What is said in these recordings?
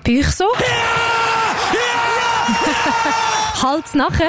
Bei euch so? Ja! Ja! Halt's nachher?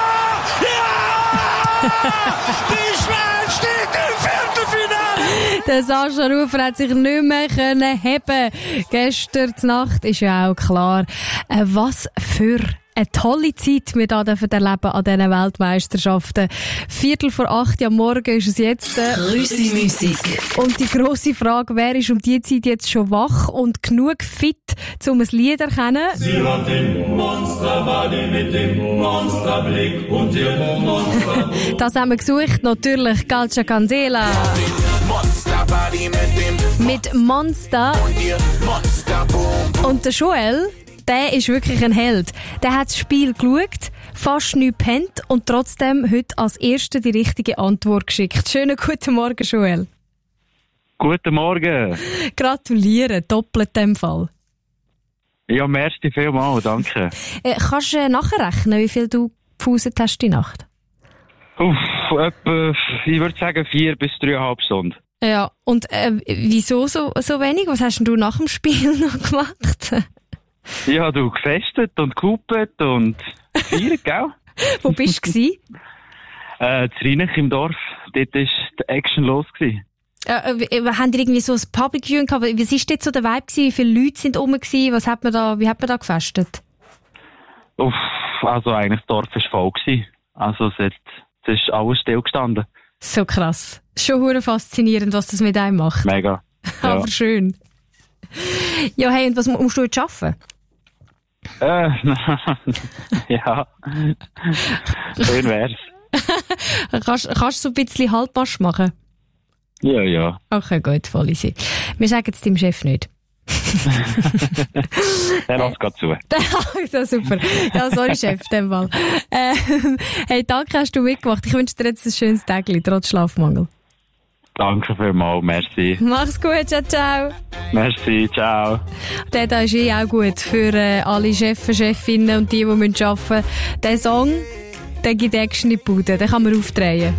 Ja! Die Schweiz steht im Viertelfinale! Der Sascha Rufer hat sich nicht mehr heben. Gestern Nacht ist ja auch klar, was für eine tolle Zeit wir hier erleben an diesen Weltmeisterschaften. 7:45 am Morgen ist es jetzt. Grüße Musik. Und die grosse Frage, wer ist um diese Zeit jetzt schon wach und genug fit, um ein Lied zu erkennen? Sie hat den Monsterbody mit dem Monsterblick und ihr Monster. Das haben wir gesucht, natürlich Calcia Candela. Monsterbody Mit Monster. und ihr Monsterboom. Und der Joel, der ist wirklich ein Held. Der hat das Spiel geschaut, fast nicht gepennt und trotzdem heute als Erster die richtige Antwort geschickt. Schönen guten Morgen, Joel. Guten Morgen. Gratuliere, doppelt in dem Fall. Ja, merci vielmals, danke. Kannst du nachrechnen, wie viel du gepfuset hast die Nacht? Etwa, ich würde sagen 4 bis 3,5 Stunden. Ja, und wieso so wenig? Was hast denn du nach dem Spiel noch gemacht? Ja, du gefestet und gehupet und gefeiert, gell? Wo bist du gewesen? In Rheinach im Dorf. Dort war die Action los gewesen. Haben die irgendwie so ein Public Viewing gehabt? Was war dort so der Vibe gewesen? Wie viele Leute sind rum gewesen? Wie hat man da gefestet? Also eigentlich das Dorf war voll gewesen. Also es ist alles still gestanden. So krass. Schon hure faszinierend, was das mit einem macht. Mega. Ja. Aber schön. Ja, hey, und was musst du jetzt arbeiten? Ja. Schön wär's. Kannst du so ein bisschen Halbpasch machen? Ja. Okay, gut, voll easy. Wir sagen es deinem Chef nicht. Der lässt gerade zu. Ja, super. Ja, sorry, Chef, in dem Fall. Hey, danke, hast du mitgemacht. Ich wünsche dir jetzt ein schönes Tag, trotz Schlafmangel. Danke vielmals, merci. Mach's gut, ciao, ciao. Merci, ciao. Der da ist auch gut für alle Chefs, Chefinnen und die arbeiten müssen. Der Song, der gibt Action in die Bude, den kann man aufdrehen.